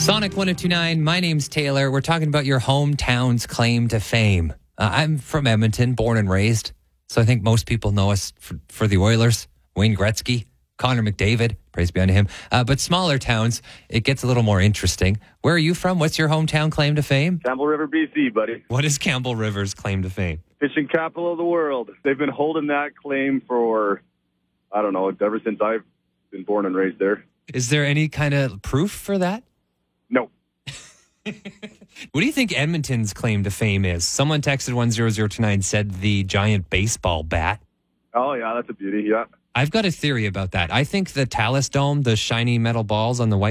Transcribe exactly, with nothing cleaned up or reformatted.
Sonic one oh two point nine, my name's Taylor. We're talking about your hometown's claim to fame. Uh, I'm from Edmonton, born and raised. So I think most people know us for, for the Oilers, Wayne Gretzky, Connor McDavid, praise be unto him. Uh, but smaller towns, it gets a little more interesting. Where are you from? What's your hometown claim to fame? Campbell River, B C, buddy. What is Campbell River's claim to fame? Fishing capital of the world. They've been holding that claim for, I don't know, ever since I've been born and raised there. Is there any kind of proof for that? No. What do you think Edmonton's claim to fame is? Someone texted one zero zero two nine, said the giant baseball bat. Oh, yeah, that's a beauty, yeah. I've got a theory about that. I think the Talus Dome, the shiny metal balls on the white